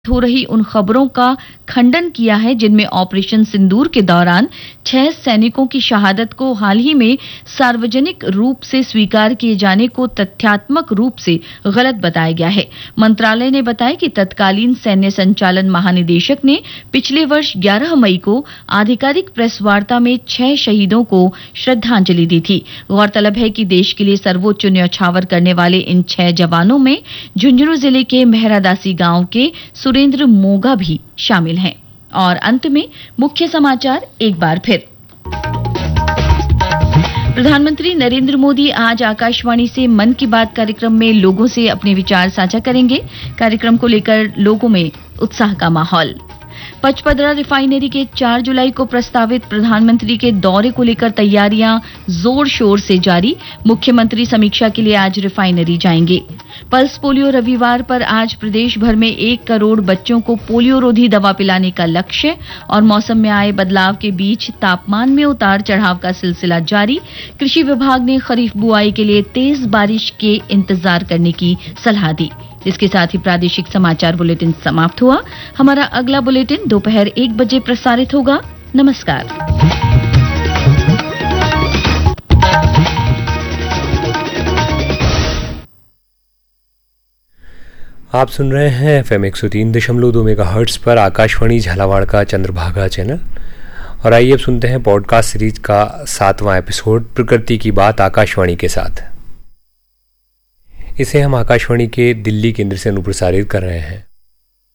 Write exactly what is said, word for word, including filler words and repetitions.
हो रही उन खबरों का खंडन किया है जिनमें ऑपरेशन सिंदूर के दौरान छह सैनिकों की शहादत को हाल ही में सार्वजनिक रूप से स्वीकार किए जाने को तथ्यात्मक रूप से गलत बताया गया है। मंत्रालय ने बताया कि तत्कालीन सैन्य संचालन महानिदेशक ने पिछले वर्ष ग्यारह मई को आधिकारिक प्रेस वार्ता में छह शहीदों को श्रद्धांजलि दी थी। गौरतलब है कि देश के लिए सर्वोच्च न्यौछावर करने वाले इन छह जवानों में झुंझुनू जिले के मेहरादासी गांव के सुरेंद्र मोगा भी शामिल हैं। और अंत में मुख्य समाचार एक बार फिर। प्रधानमंत्री नरेंद्र मोदी आज आकाशवाणी से मन की बात कार्यक्रम में लोगों से अपने विचार साझा करेंगे। कार्यक्रम को लेकर लोगों में उत्साह का माहौल। पचपदरा रिफाइनरी के चार जुलाई को प्रस्तावित प्रधानमंत्री के दौरे को लेकर तैयारियां जोर शोर से जारी। मुख्यमंत्री समीक्षा के लिए आज रिफाइनरी जाएंगे। पल्स पोलियो रविवार पर आज प्रदेश भर में एक करोड़ बच्चों को पोलियो रोधी दवा पिलाने का लक्ष्य। और मौसम में आए बदलाव के बीच तापमान में उतार चढ़ाव का सिलसिला जारी। कृषि विभाग ने खरीफ बुआई के लिए तेज बारिश के इंतजार करने की सलाह दी। इसके साथ ही प्रादेशिक समाचार बुलेटिन समाप्त हुआ। हमारा अगला बुलेटिन दोपहर एक बजे प्रसारित होगा। नमस्कार। आप सुन रहे हैं एफ एम एक सौ तीन दशमलव दो मेगा हर्ट्स पर आकाशवाणी झालावाड़ का चंद्रभागा चैनल। और आइए अब सुनते हैं पॉडकास्ट सीरीज का सातवां एपिसोड प्रकृति की बात आकाशवाणी के साथ। इसे हम आकाशवाणी के दिल्ली केंद्र से अनुप्रसारित कर रहे हैं।